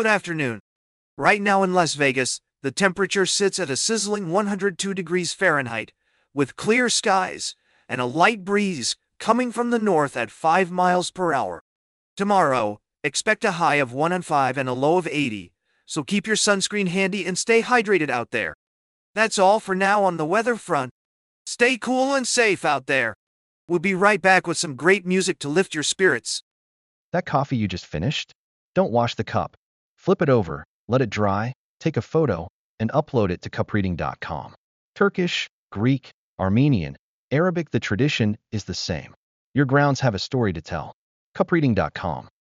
Good afternoon. Right now in Las Vegas, the temperature sits at a sizzling 102 degrees Fahrenheit, with clear skies and a light breeze coming from the north at 5 miles per hour. Tomorrow, expect a high of 105 and a low of 80, so keep your sunscreen handy and stay hydrated out there. That's all for now on the weather front. Stay cool and safe out there. We'll be right back with some great music to lift your spirits. That coffee you just finished? Don't wash the cup. Flip it over, let it dry, take a photo, and upload it to cupreading.com. Turkish, Greek, Armenian, Arabic, the tradition is the same. Your grounds have a story to tell. Cupreading.com.